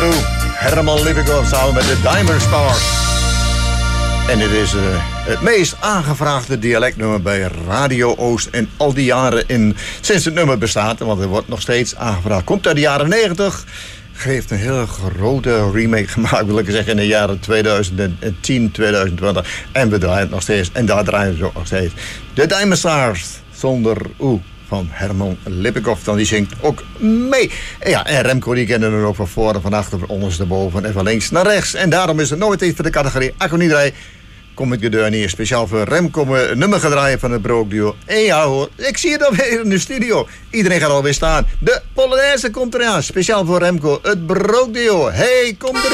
Zonder Herman Lippenkoff samen met de Diamond Stars. En dit is het meest aangevraagde dialectnummer bij Radio Oost. En al die jaren sinds het nummer bestaat. Want het wordt nog steeds aangevraagd. Komt uit de jaren 90. Heeft een hele grote remake gemaakt, wil ik zeggen, in de jaren 2010, 2020. En we draaien het nog steeds. En daar draaien we ook nog steeds. De Diamond Stars zonder van Herman Lippenkoff, dan die zingt ook mee. Ja, en Remco die kennen we ook van voren, van achter, van ondersteboven en van links naar rechts. En daarom is het nooit tijd voor de categorie Acconidrij. Kom ik de deur neer, speciaal voor Remco een nummer gedraaid van het Brookduo. En ja hoor, ik zie het alweer in de studio. Iedereen gaat alweer staan. De Polonaise komt eraan, speciaal voor Remco, het Brookduo. Hey, kom er.